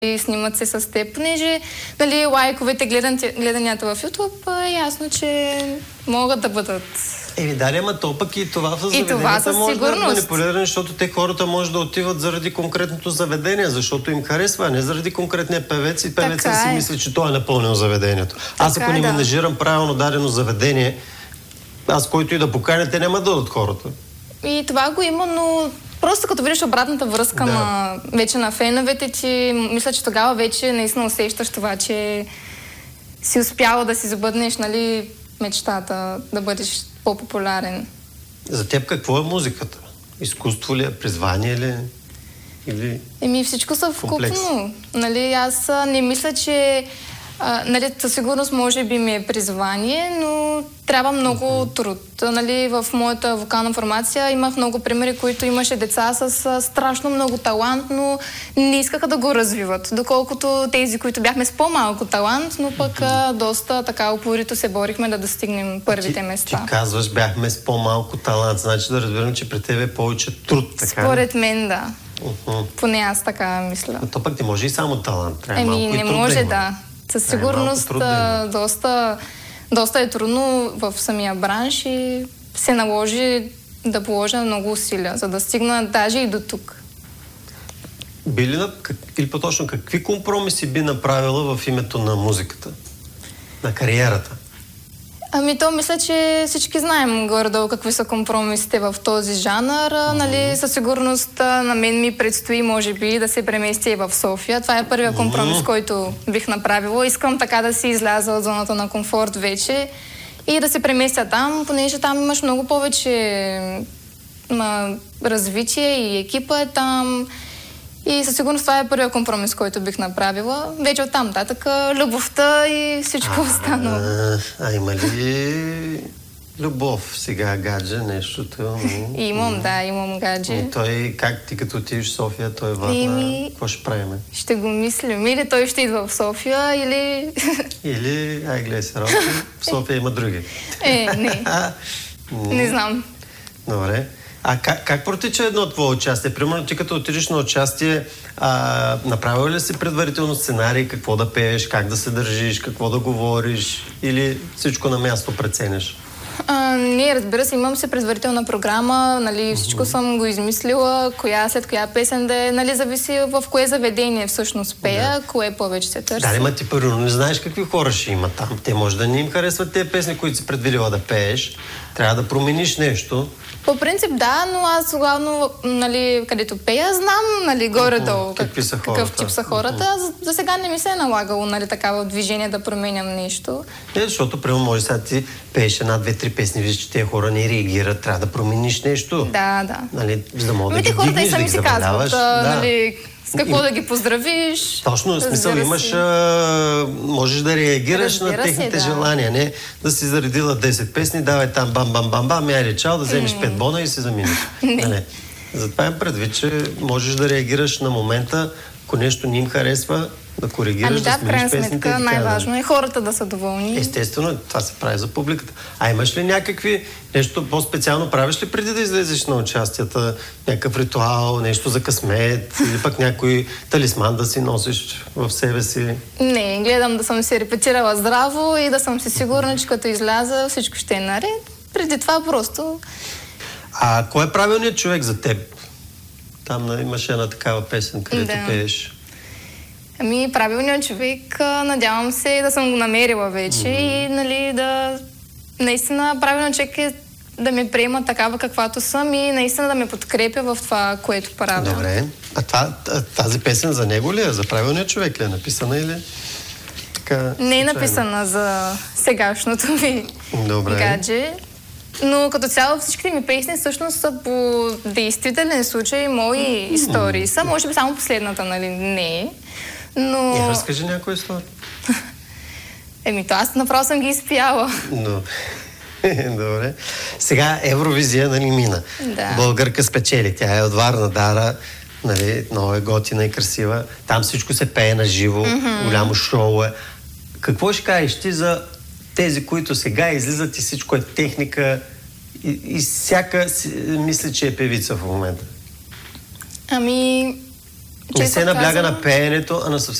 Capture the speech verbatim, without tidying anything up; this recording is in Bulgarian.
и снимат се с теб, понеже нали, лайковете, гледанията в YouTube е ясно, че могат да бъдат... Еми да, ама то пък и това в заведенията може да е манипулиране, защото те хората може да отиват заради конкретното заведение, защото им харесва, а не заради конкретния певец и певецът си мисли, че той е напълнил заведението. Така аз ако не да. менажирам правилно дадено заведение, аз който и да поканя, те няма да дадат хората. И това го има, но просто като видиш обратната връзка да. на, вече на феновете ти, мисля, че тогава вече наистина усещаш това, че си успяла да си забъднеш, нали, мечтата, да бъдеш по-популярен. За теб какво е музиката? Изкуство ли е? Призвание ли е? Или... Еми всичко съвкупно. Нали, аз не мисля, че а, нали, със сигурност може би ми е призвание, но трябва много uh-huh. труд. Нали, в моята вокална формация имах много примери, които имаше деца с а, страшно много талант, но не искаха да го развиват. Доколкото тези, които бяхме с по-малко талант, но пък uh-huh. а, доста така упорито се борихме да достигнем първите ти, места. Ти казваш, бяхме с по-малко талант. Значи да разбирам, че при тебе е повече труд, така? Според мен, да. Uh-huh. Поне аз така мисля. Но то пък не може и само талант. Трябва Еми, малко не и труд може, да има. да. Със сигурност да доста, доста е трудно в самия бранш и се наложи да положа много усилия, за да стигна даже и до тук. Би ли, или по-точно, какви компромиси би направила в името на музиката, на кариерата? Ами то мисля, че всички знаем горе-долу какви са компромисите в този жанр. Mm-hmm. Нали, със сигурност на мен ми предстои, може би, да се преместя и в София. Това е първият компромис, mm-hmm. който бих направила. Искам така да си изляза от зоната на комфорт вече и да се преместя там, понеже там имаш много повече ма, развитие и екипа е там. И със сигурност това е първият компромис, който бих направила. Вече оттам нататък любовта и всичко а, останало. А, а има ли любов сега, гадже, нещото? Имам, да, имам гадже. И той, как ти като отидеш в София, той Варна, Ими... какво ще правим? Ще го мислим. Или той ще идва в София, или... Или, ай, гледай се, работи, в София има други. Е, не. Не знам. Добре. А как, как протича едно твое участие? Примерно ти като отидеш на участие, а, направил ли си предварително сценарий, какво да пееш, как да се държиш, какво да говориш или всичко на място преценяш? А, не, разбира се, имам се предварителна програма, нали, всичко uh-huh. съм го измислила, коя след коя песен да е, нали, зависи в кое заведение всъщност пея, да. Кое повече се търси. Да, ма ти първо не знаеш какви хора ще има там. Те може да не им харесват тези песни, които си предвидила да пееш. Трябва да промениш нещо. По принцип да, но аз главно, нали, където пея, знам, нали, горе-долу как, какъв тип са хората. Uh-huh. За сега не ми се е налагало, нали, такава движение да променям нещо. Не, защото, примерно, може сега ти пееш една, две, три песни, виж, че тези хора не реагират, трябва да промениш нещо. Да, да. Нали, за да мога да ги хората дигнеш, и сами да ги си казват, да. нали, с какво и... да ги поздравиш. Точно, в смисъл имаш, а, можеш да реагираш Разбира на техните се, да. желания, не да си заредила десет песни, давай там бам-бам-бам-бам, я речал, да вземеш пет бона и си заминеш. Не. Затова им предвид, че можеш да реагираш на момента, ако нещо не им харесва, да коригираш, ами да, да смениш песните. Ами да, в крайна сметка най-важно е хората да са доволни. Естествено, това се прави за публиката. А имаш ли някакви, нещо по-специално правиш ли преди да излезеш на участията? Някакъв ритуал, нещо за късмет или пък някой талисман да си носиш в себе си? Не, гледам да съм си репетирала здраво и да съм си сигурна, че като изляза всичко ще е наред. Преди това просто... А кой е правилният човек за теб? Там имаше една такава песен, където да. пееш. Ами, правилният човек, надявам се да съм го намерила вече mm-hmm. и, нали, да... Наистина, правилният човек е да ме приема такава каквато съм и наистина да ме подкрепя в това, което правя. Добре. А това, тази песен за него ли е? За правилният човек ли е написана или... Така, не е написана за сегашното ми Добре. гадже. Но като цяло всичките ми песни всъщност са по действителен случай, мои mm-hmm. истории са. Може би само последната, нали, не е. Но... Я разкажи някоя история. Еми, то аз направо съм ги изпяла. Но... Добре. Сега Евровизия, нали, мина. Да. Българка спечели. Тя е от Варна, Дара. Нали, много е готина и красива. Там всичко се пее на живо. Mm-hmm. Голямо шоу е. Какво ще кажеш ти за тези, които сега излизат и всичко е техника и, и всяка мисля, че е певица в момента? Ами... Не се набляга на пеенето, а на съвсем